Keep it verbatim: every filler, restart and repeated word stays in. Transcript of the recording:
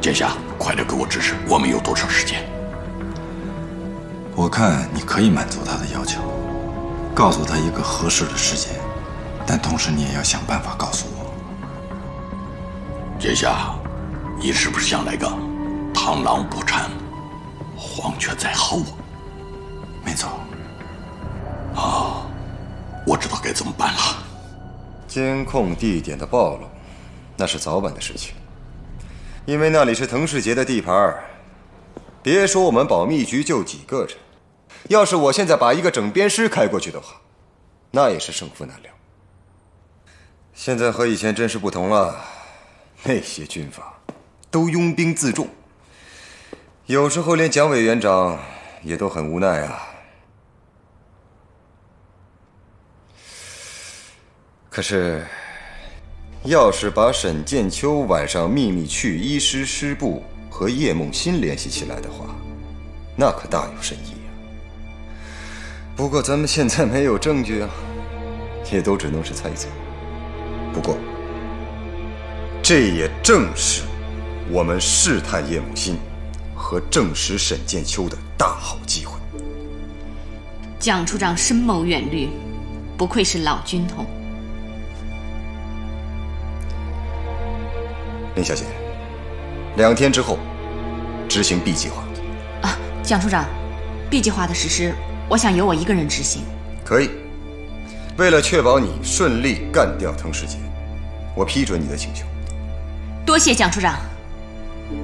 殿下，快点给我指示，我们有多少时间？ 我看你可以满足他的要求，告诉他一个合适的时间，但同时你也要想办法告诉我。 殿下，你是不是想来个螳螂捕蝉，黄雀在后啊？ 没错。 啊，我知道该怎么办了。 监控地点的暴露，那是早晚的事情，因为那里是滕世杰的地盘。别说我们保密局就几个人，要是我现在把一个整编师开过去的话，那也是胜负难料。现在和以前真是不同了，那些军阀都拥兵自重，有时候连蒋委员长也都很无奈啊。可是，要是把沈剑秋晚上秘密去医师师部和叶梦欣联系起来的话，那可大有深意啊。不过咱们现在没有证据啊，也都只能是猜测。不过，这也正是我们试探叶梦欣和证实沈剑秋的大好机会。 蒋处长深谋远虑，不愧是老军统。 林小姐，两天之后执行 B 计划。 啊，蒋处长 ，B 计划的实施，我想由我一个人执行。 可以。为了确保你顺利干掉滕世杰，我批准你的请求。 多谢蒋处长。